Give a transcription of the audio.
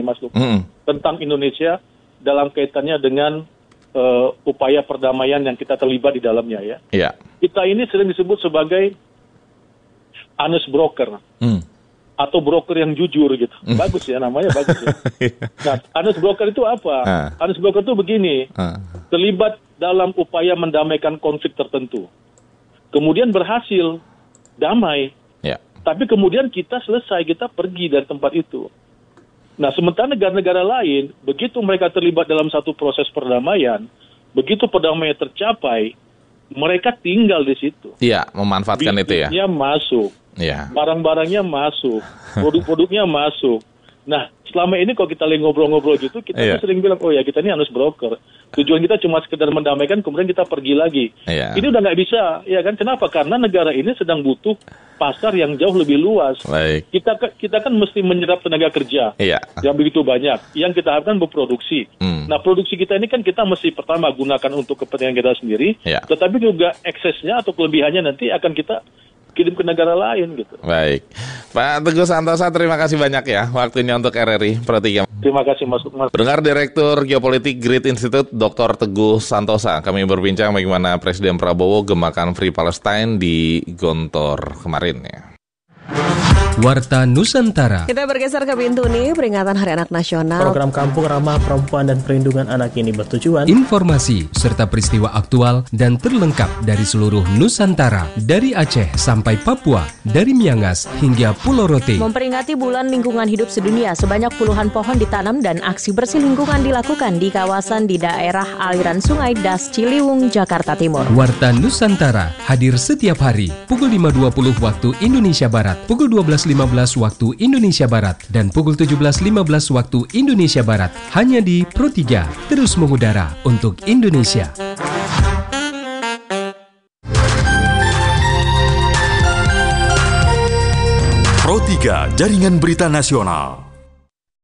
Mas Luk, tentang Indonesia dalam kaitannya dengan upaya perdamaian yang kita terlibat di dalamnya ya. Iya. Kita ini sering disebut sebagai honest broker. Atau broker yang jujur gitu. Bagus ya, namanya bagus ya. Nah, honest broker itu apa? Honest broker itu begini, terlibat dalam upaya mendamaikan konflik tertentu. Kemudian berhasil, damai. Ya. Tapi kemudian kita selesai, kita pergi dari tempat itu. Nah, sementara negara-negara lain, begitu mereka terlibat dalam satu proses perdamaian, begitu perdamaian tercapai, mereka tinggal di situ. Iya, memanfaatkan itu ya. Bisnisnya masuk. Iya. Barang-barangnya masuk, produk-produknya masuk. Nah, selama ini kalau kita lagi ngobrol-ngobrol gitu, kita sering bilang, oh ya kita ini honest broker. Tujuan kita cuma sekedar mendamaikan, kemudian kita pergi lagi. Ini udah nggak bisa, ya kan? Kenapa? Karena negara ini sedang butuh pasar yang jauh lebih luas. Baik. Kita kan mesti menyerap tenaga kerja yang begitu banyak, yang kita harapkan berproduksi. Nah, produksi kita ini kan kita mesti pertama gunakan untuk kepentingan kita sendiri, tetapi juga eksesnya atau kelebihannya nanti akan kita kirim ke negara lain gitu. Baik, Pak Teguh Santosa, terima kasih banyak ya waktunya untuk RRI Pro 3. Terima kasih Mas. Pendengar, Direktur Geopolitik Grid Institute Dr. Teguh Santosa, kami berbincang bagaimana Presiden Prabowo gemakan Free Palestine di Gontor kemarin ya. Warta Nusantara. Kita bergeser ke Bintuni, peringatan Hari Anak Nasional. Program Kampung Ramah Perempuan dan Perlindungan Anak ini bertujuan informasi serta peristiwa aktual dan terlengkap dari seluruh Nusantara, dari Aceh sampai Papua, dari Miangas hingga Pulau Rote. Memperingati Bulan Lingkungan Hidup Sedunia, sebanyak puluhan pohon ditanam dan aksi bersih lingkungan dilakukan di kawasan di daerah aliran Sungai Das Ciliwung, Jakarta Timur. Warta Nusantara hadir setiap hari pukul 5.20 waktu Indonesia Barat, pukul 12.15 waktu Indonesia Barat, dan pukul 17.15 waktu Indonesia Barat, hanya di Pro 3, terus mengudara untuk Indonesia. Pro 3, Jaringan Berita Nasional.